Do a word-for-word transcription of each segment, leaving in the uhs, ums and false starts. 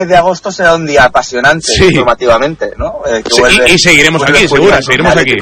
de agosto será un día apasionante, sí, informativamente, ¿no? Eh, que sí, vuelve, y, y seguiremos aquí, seguro, seguiremos aquí.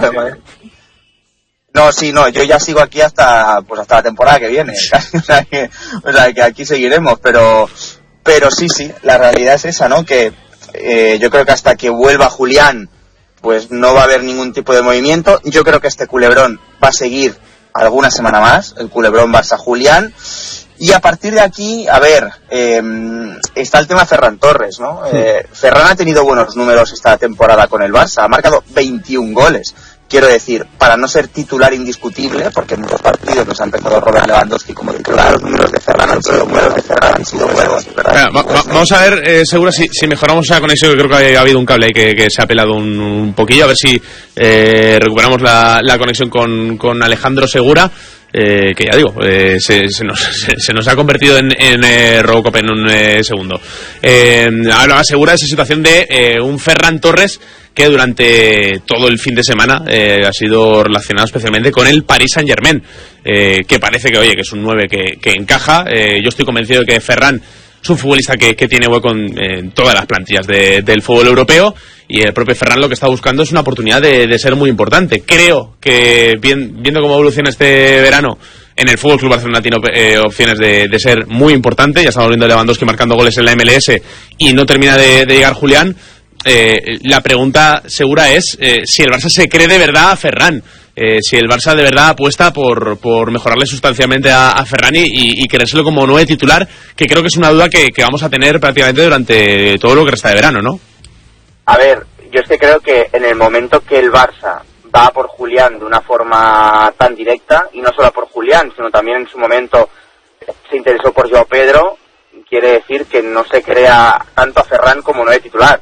No, sí, no, yo ya sigo aquí hasta pues hasta la temporada que viene, o sea que, o sea que aquí seguiremos, pero pero sí, sí, la realidad es esa, ¿no? Que eh, yo creo que hasta que vuelva Julián, pues no va a haber ningún tipo de movimiento. Yo creo que este culebrón va a seguir alguna semana más, el culebrón Barça Julián. Y a partir de aquí, a ver, eh, está el tema Ferran Torres, ¿no? Sí. Eh, Ferran ha tenido buenos números esta temporada con el Barça, ha marcado veintiún goles. Quiero decir, para no ser titular indiscutible, porque en dos partidos nos ha empezado Robert Lewandowski como titular, los números de Ferran han sido buenos, de Ferran han sido buenos, ¿verdad? Mira, va, va, vamos a ver, eh, Segura, si, si mejoramos la conexión, que creo que ha habido un cable ahí que, que se ha pelado un, un poquillo, a ver si eh, recuperamos la, la conexión con, con Alejandro Segura. Eh, que ya digo, eh, se, se, nos, se, se nos ha convertido en, en eh, Robocop en un eh, segundo. Eh, ahora asegura esa situación de eh, un Ferran Torres que durante todo el fin de semana eh, ha sido relacionado especialmente con el Paris Saint-Germain, eh, que parece que, oye, que es un nueve que, que encaja. Eh, yo estoy convencido de que Ferran es un futbolista que, que tiene hueco en, en todas las plantillas de, del fútbol europeo, y el propio Ferran lo que está buscando es una oportunidad de, de ser muy importante. Creo que bien, viendo cómo evoluciona este verano, en el Fútbol Club Barcelona tiene eh, opciones de, de ser muy importante. Ya estamos viendo a Lewandowski marcando goles en la M L S y no termina de, de llegar Julián. Eh, la pregunta segura es eh, si el Barça se cree de verdad a Ferran. Eh, si el Barça de verdad apuesta por, por mejorarle sustancialmente a, a Ferran y, y querérselo como nueve titular, que creo que es una duda que, que vamos a tener prácticamente durante todo lo que resta de verano, ¿no? A ver, yo es que creo que en el momento que el Barça va por Julián de una forma tan directa, y no solo por Julián, sino también en su momento se interesó por Joao Pedro, quiere decir que no se crea tanto a Ferran como nueve titular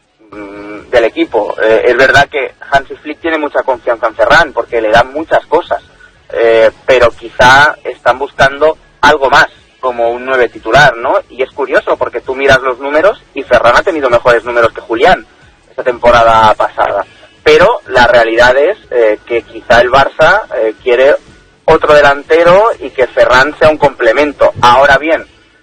mmm, del equipo. Eh, es verdad que Hansi Flick tiene mucha confianza en Ferran porque le dan muchas cosas, eh, pero quizá están buscando algo más, como un nueve titular, ¿no? Y es curioso porque tú miras los números y Ferran ha tenido mejores números que Julián esta temporada pasada. Pero la realidad es eh, que quizá el Barça eh, quiere otro delantero y que Ferran sea un complemento. Ahora bien,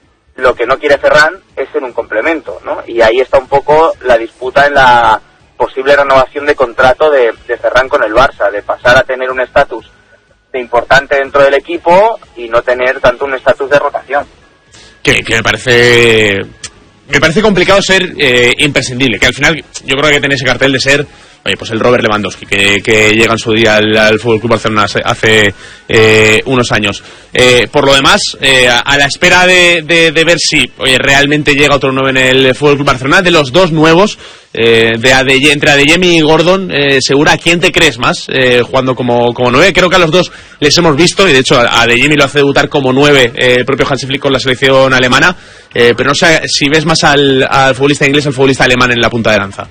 lo que no quiere Ferran es ser un complemento, ¿no? Y ahí está un poco la disputa en la posible renovación de contrato de, de Ferran con el Barça, de pasar a tener un estatus importante dentro del equipo y no tener tanto un estatus de rotación. Que, que me parece me parece complicado ser eh, imprescindible, que al final yo creo que tiene ese cartel de ser, oye, pues el Robert Lewandowski que, que llega en su día al, al Fútbol Club Barcelona hace, hace eh, unos años. Eh, por lo demás, eh, a, a la espera de, de, de ver si, oye, realmente llega otro nueve en el Fútbol Club Barcelona, de los dos nuevos, eh, de Adeyemi, entre Adeyemi y Gordon, eh, Segura, ¿a quién te crees más eh, jugando como, como nueve? Creo que a los dos les hemos visto, y de hecho a Adeyemi lo hace debutar como nueve eh, el propio Hansi Flick con la selección alemana, eh, pero no sé si ves más al, al futbolista inglés o al futbolista alemán en la punta de lanza.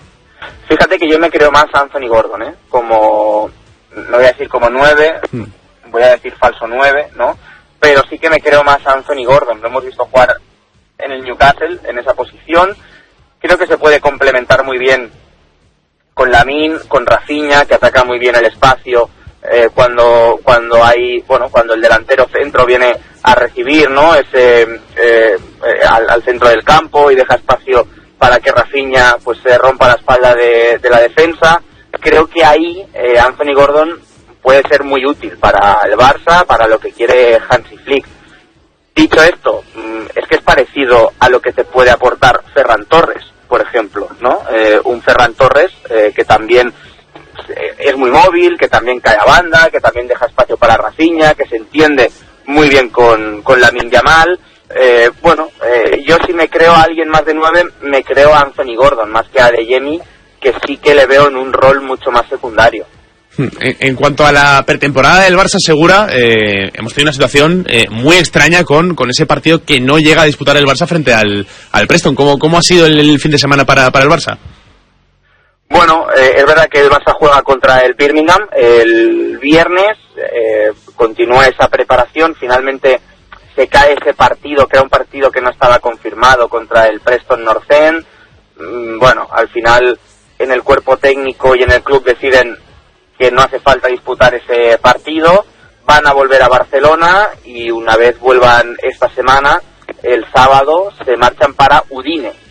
Fíjate que yo me creo más a Anthony Gordon, ¿eh? Como, no voy a decir como nueve, hmm. voy a decir falso nueve, ¿no? Pero sí que me creo más a Anthony Gordon. Lo hemos visto jugar en el Newcastle, en esa posición. Creo que se puede complementar muy bien con Lamine, con Rafinha, que ataca muy bien el espacio eh, cuando cuando hay, bueno, cuando el delantero centro viene a recibir, ¿no? Ese eh, eh, al, al centro del campo y deja espacio para que Rafinha pues se rompa la espalda de, de la defensa. Creo que ahí eh, Anthony Gordon puede ser muy útil para el Barça, para lo que quiere Hansi Flick. Dicho esto, es que es parecido a lo que te puede aportar Ferran Torres, por ejemplo, ¿no? Eh, un Ferran Torres eh, que también es muy móvil, que también cae a banda, que también deja espacio para Rafinha, que se entiende muy bien con, con Lamine Yamal. Eh, bueno, eh, yo si me creo a alguien más de nueve, me creo a Anthony Gordon, más que a Adeyemi, que sí que le veo en un rol mucho más secundario. En, en cuanto a la pretemporada del Barça, Segura, eh, hemos tenido una situación eh, muy extraña con, con ese partido que no llega a disputar el Barça frente al, al Preston. ¿Cómo, cómo ha sido el, el fin de semana para, para el Barça? Bueno, eh, es verdad que el Barça juega contra el Birmingham el viernes, eh, continúa esa preparación, finalmente se cae ese partido, que era un partido que no estaba confirmado, contra el Preston North End. Mm, bueno, al final en el cuerpo técnico y en el club deciden que no hace falta disputar ese partido, van a volver a Barcelona y una vez vuelvan esta semana, el sábado se marchan para Udine,